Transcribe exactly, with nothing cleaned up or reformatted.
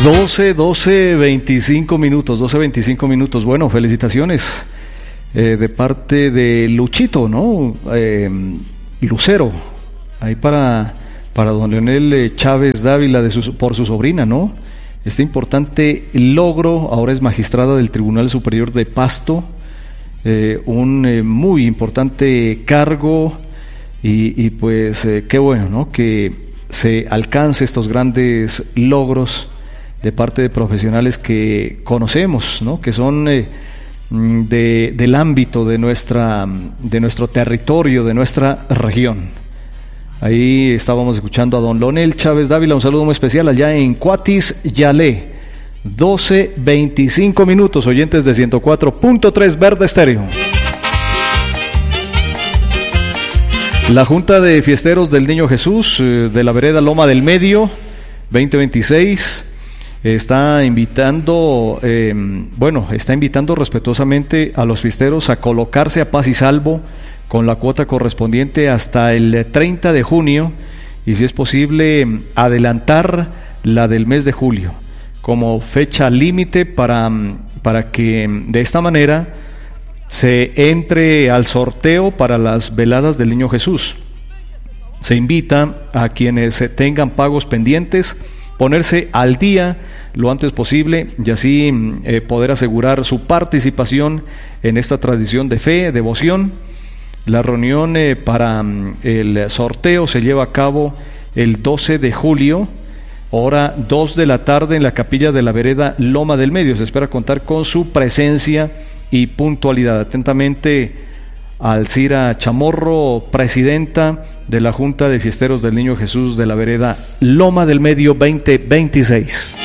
doce, doce, veinticinco minutos, doce, veinticinco minutos. Bueno, felicitaciones eh, de parte de Luchito, ¿no? Eh, Lucero, ahí para, para don Leonel Chávez Dávila de su, por su sobrina, ¿no? Este importante logro, ahora es magistrada del Tribunal Superior de Pasto, eh, un eh, muy importante cargo y, y pues eh, qué bueno, ¿no? Que se alcance estos grandes logros de parte de profesionales que conocemos, ¿no? Que son eh, de, del ámbito de nuestra, de nuestro territorio, de nuestra región. Ahí estábamos escuchando a don Leonel Chávez Dávila, un saludo muy especial allá en Cuatis, Yalé. doce, veinticinco minutos, oyentes de ciento cuatro punto tres Verde Estéreo. La Junta de Fiesteros del Niño Jesús eh, de la vereda Loma del Medio veinte veintiséis está invitando, eh, bueno, está invitando respetuosamente a los fiesteros a colocarse a paz y salvo con la cuota correspondiente hasta el treinta de junio y, si es posible, adelantar la del mes de julio como fecha límite para, para que de esta manera se entre al sorteo para las veladas del Niño Jesús. Se invita a quienes tengan pagos pendientes ponerse al día lo antes posible y así eh, poder asegurar su participación en esta tradición de fe, devoción. La reunión eh, para el sorteo se lleva a cabo el doce de julio, hora dos de la tarde, en la capilla de la vereda Loma del Medio. Se espera contar con su presencia y puntualidad. Atentamente, Alcira Chamorro, presidenta de la Junta de Fiesteros del Niño Jesús de la vereda Loma del Medio veinte veintiséis.